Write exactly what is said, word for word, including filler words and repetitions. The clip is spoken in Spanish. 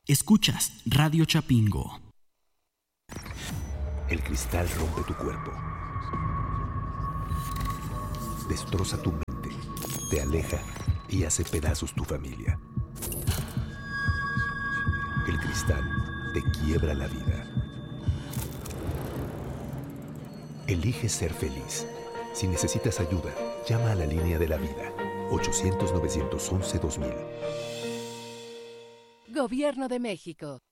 Escuchas Radio Chapingo. El cristal rompe tu cuerpo, destroza tu mente, te aleja y hace pedazos tu familia. El cristal te quiebra la vida. Elige ser feliz. Si necesitas ayuda, llama a la línea de la vida, ochocientos, nueve once, dos mil. Gobierno de México.